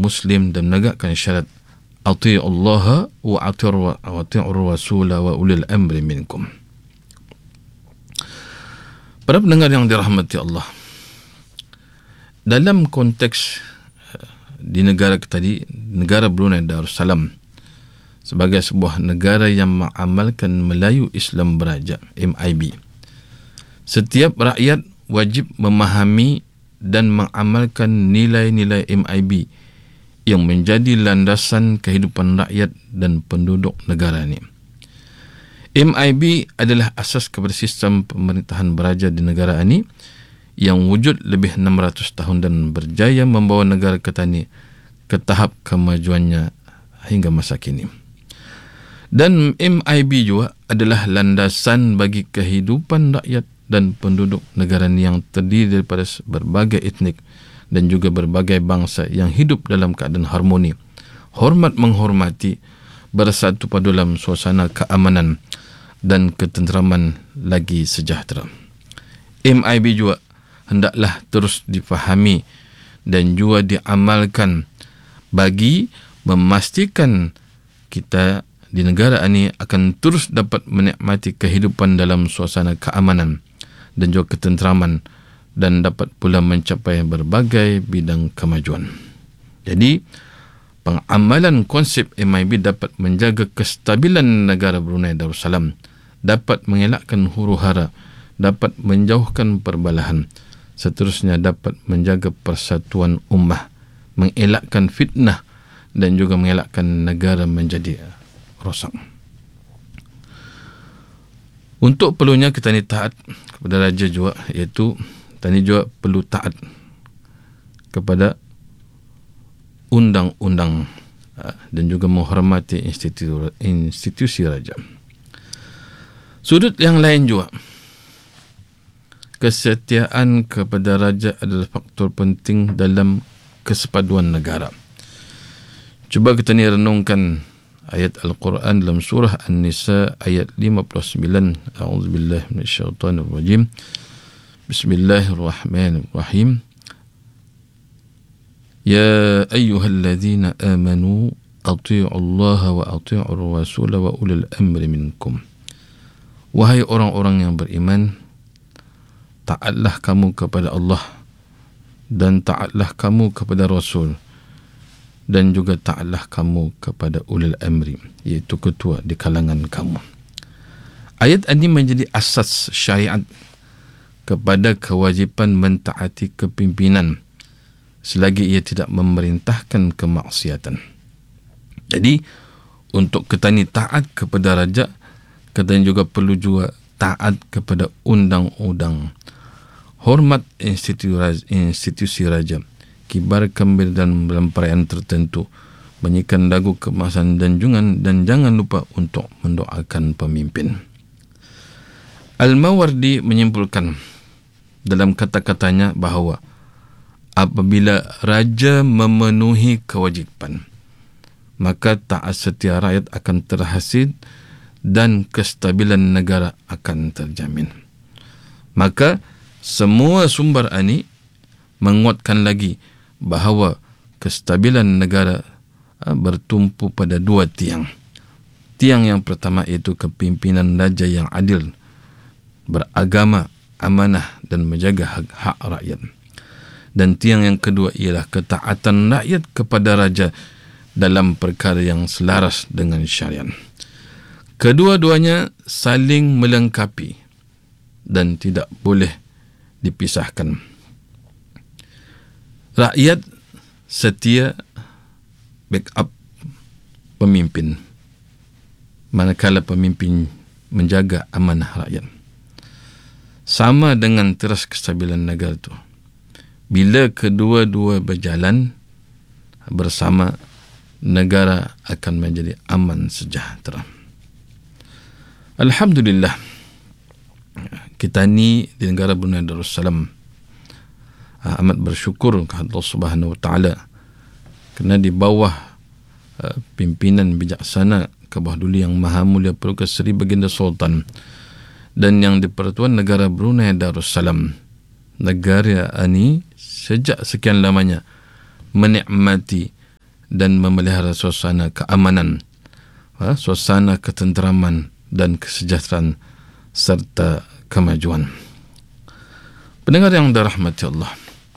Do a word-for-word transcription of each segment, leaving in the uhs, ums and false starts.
Muslim dan menegakkan syarat ati'u Allah wa ati'u Rasul wa ulil amri minkum. Para pendengar yang dirahmati Allah, dalam konteks di negara tadi, negara Brunei Darussalam sebagai sebuah negara yang mengamalkan Melayu Islam Beraja M I B, setiap rakyat wajib memahami dan mengamalkan nilai-nilai M I B yang menjadi landasan kehidupan rakyat dan penduduk negara ini. M I B adalah asas kepada sistem pemerintahan beraja di negara ini yang wujud lebih enam ratus tahun dan berjaya membawa negara kita ini ke tahap kemajuannya hingga masa kini. Dan M I B juga adalah landasan bagi kehidupan rakyat dan penduduk negara ini yang terdiri daripada berbagai etnik dan juga berbagai bangsa yang hidup dalam keadaan harmoni, hormat menghormati, bersatu pada dalam suasana keamanan dan ketenteraman lagi sejahtera. M I B juga hendaklah terus difahami dan juga diamalkan bagi memastikan kita di negara ini akan terus dapat menikmati kehidupan dalam suasana keamanan dan juga ketenteraman dan dapat pula mencapai berbagai bidang kemajuan. Jadi, pengamalan konsep M I B dapat menjaga kestabilan negara Brunei Darussalam, dapat mengelakkan huru-hara, dapat menjauhkan perbalahan, seterusnya dapat menjaga persatuan ummah, mengelakkan fitnah dan juga mengelakkan negara menjadi rosak. Untuk perlunya kita ni taat kepada raja juga, iaitu kita ni juga perlu taat kepada undang-undang dan juga menghormati institusi, institusi raja. Sudut yang lain juga, kesetiaan kepada raja adalah faktor penting dalam kesepaduan negara. Cuba kita ni renungkan ayat Al-Quran dalam surah An-Nisa ayat lima puluh sembilan. A'udzubillahi minasyaitonirrajim. Bismillahirrahmanirrahim. Ya ayyuhalladzina amanu ati'u Allah wa ati'u Rasul wa ulil amri minkum. Wahai orang-orang yang beriman, taatlah kamu kepada Allah dan taatlah kamu kepada Rasul dan juga taatlah kamu kepada ulil amri, iaitu ketua di kalangan kamu. Ayat ini menjadi asas syariat kepada kewajipan mentaati kepimpinan selagi ia tidak memerintahkan kemaksiatan. Jadi, untuk kita ni taat kepada raja, kita juga perlu juga taat kepada undang-undang, hormat institusi, institusi raja, kibarkan dan dalam perayaan tertentu, menyikan lagu keemasan dan jungan, dan jangan lupa untuk mendoakan pemimpin. Al-Mawardi menyimpulkan dalam kata-katanya bahawa apabila raja memenuhi kewajipan, maka taat setia rakyat akan terhasil dan kestabilan negara akan terjamin. Maka semua sumber ini menguatkan lagi bahawa kestabilan negara bertumpu pada dua tiang. Tiang yang pertama iaitu kepimpinan raja yang adil, beragama, amanah dan menjaga hak-hak rakyat. Dan tiang yang kedua ialah ketaatan rakyat kepada raja dalam perkara yang selaras dengan syariat. Kedua-duanya saling melengkapi dan tidak boleh dipisahkan. Rakyat setia backup pemimpin, manakala pemimpin menjaga amanah rakyat. Sama dengan teras kestabilan negara itu. Bila kedua-dua berjalan bersama, negara akan menjadi aman sejahtera. Alhamdulillah, kita ni di negara Brunei Darussalam amat bersyukur kepada Allah Subhanahu Wa Taala kerana di bawah uh, pimpinan bijaksana Kebah Duli Yang Maha Mulia Peluka Seri Baginda Sultan dan yang di Persatuan Negara Brunei Darussalam, negara ini sejak sekian lamanya menikmati dan memelihara suasana keamanan, ha, suasana ketenteraman dan kesejahteraan serta kemajuan. Pendengar yang dirahmati Allah,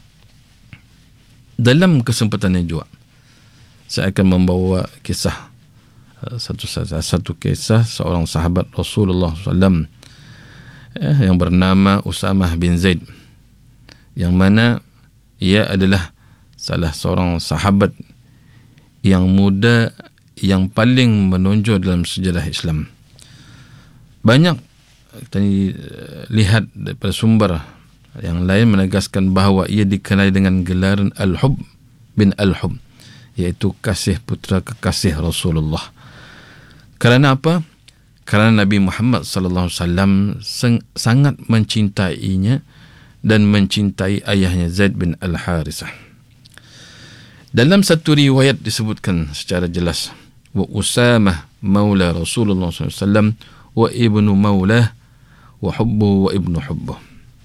dalam kesempatan ini juga saya akan membawa kisah satu satu kisah seorang sahabat Rasulullah sallallahu alaihi wasallam eh, yang bernama Usamah bin Zaid, yang mana ia adalah salah seorang sahabat yang muda yang paling menonjol dalam sejarah Islam. Banyak kita lihat daripada sumber yang lain menegaskan bahawa ia dikenali dengan gelaran Al-Hub bin Al-Hub, iaitu kasih putra kekasih Rasulullah. Kerana apa? Kerana Nabi Muhammad sallallahu alaihi wasallam sangat mencintainya dan mencintai ayahnya Zaid bin Al-Harithah. Dalam satu riwayat disebutkan secara jelas, wa Usamah maula Rasulullah sallallahu alaihi wasallam wa ibnu maulah wa hubbu wa ibnu hubbu.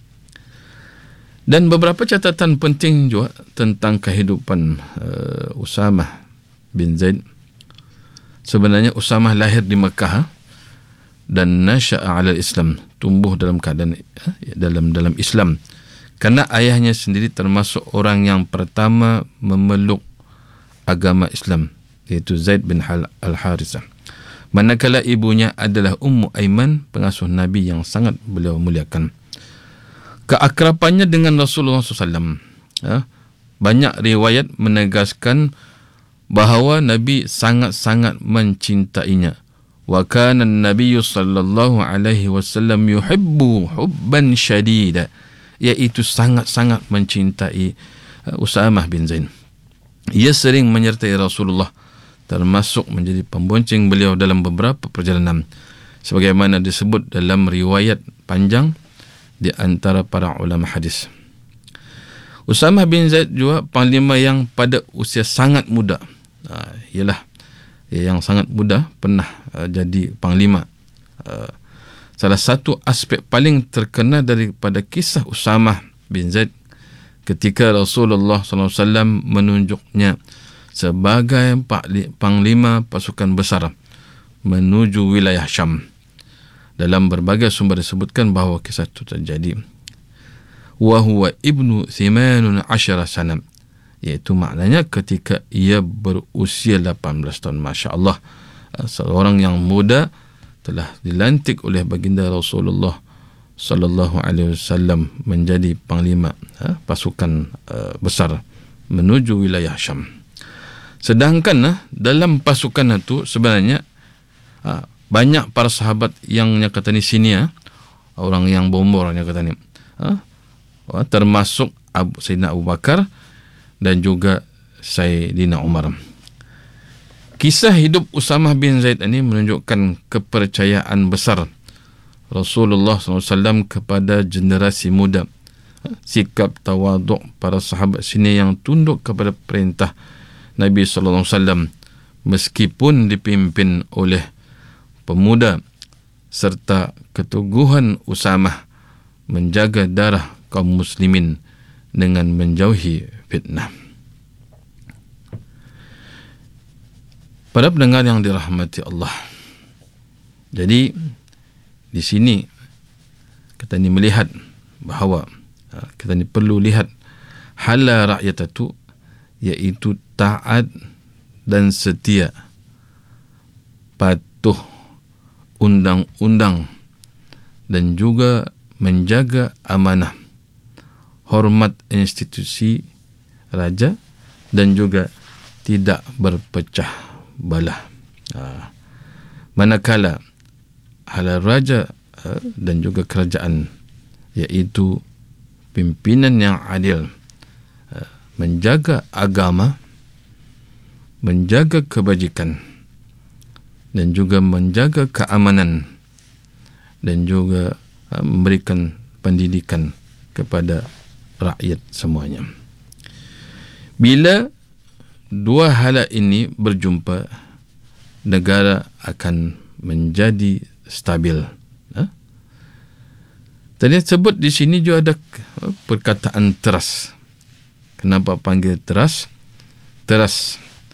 Dan beberapa catatan penting juga tentang kehidupan uh, Usamah bin Zaid. Sebenarnya Usamah lahir di Mekah dan nasya'a ala Islam, tumbuh dalam keadaan uh, dalam dalam Islam. Kerana ayahnya sendiri termasuk orang yang pertama memeluk agama Islam, iaitu Zaid bin Al-Harithah. Manakala ibunya adalah Ummu Aiman, pengasuh Nabi yang sangat beliau muliakan. Keakrabannya dengan Rasulullah sallallahu alaihi wasallam, ya, banyak riwayat menegaskan bahawa Nabi sangat-sangat mencintainya. Wa kana an-nabiy sallallahu alaihi wasallam yuhibbu hubban syadida, iaitu sangat-sangat mencintai uh, Usamah bin Zaid. Ia sering menyertai Rasulullah, termasuk menjadi pembonceng beliau dalam beberapa perjalanan, sebagaimana disebut dalam riwayat panjang di antara para ulama hadis. Usamah bin Zaid juga panglima yang pada usia sangat muda, uh, ialah yang sangat muda pernah uh, jadi panglima. Uh, salah satu aspek paling terkenal daripada kisah Usamah bin Zaid ketika Rasulullah sallallahu alaihi wasallam menunjuknya sebagai panglima pasukan besar menuju wilayah Syam. Dalam berbagai sumber disebutkan bahawa kisah itu terjadi. Wa huwa ibnu thimanun asyara sanam, iaitu maknanya ketika ia berusia lapan belas tahun. Masya Allah, seorang yang muda telah dilantik oleh baginda Rasulullah sallallahu alaihi wasallam menjadi panglima ha, pasukan uh, besar menuju wilayah Syam. Sedangkan uh, dalam pasukan itu sebenarnya uh, banyak para sahabat yang kata ni sini ya, orang yang berumur yang kata ni, ha? termasuk Abu, Sayyidina Abu Bakar dan juga Sayyidina Umar. Kisah hidup Usamah bin Zaid ini menunjukkan kepercayaan besar Rasulullah sallallahu alaihi wasallam kepada generasi muda, sikap tawaduk para sahabat sini yang tunduk kepada perintah Nabi sallallahu alaihi wasallam meskipun dipimpin oleh pemuda, serta keteguhan Usamah menjaga darah kaum muslimin dengan menjauhi fitnah. Para pendengar yang dirahmati Allah, jadi di sini kita ni melihat bahawa kita ni perlu lihat hala rakyat itu, iaitu taat dan setia, patuh undang-undang dan juga menjaga amanah, hormat institusi raja dan juga tidak berpecah belah. Ha. Manakala hala raja ha, dan juga kerajaan, iaitu pimpinan yang adil, ha, menjaga agama, menjaga kebajikan dan juga menjaga keamanan dan juga uh, memberikan pendidikan kepada rakyat semuanya. Bila dua hala ini berjumpa, negara akan menjadi stabil. Ha? Tadi sebut di sini juga ada perkataan teras. Kenapa panggil teras? Teras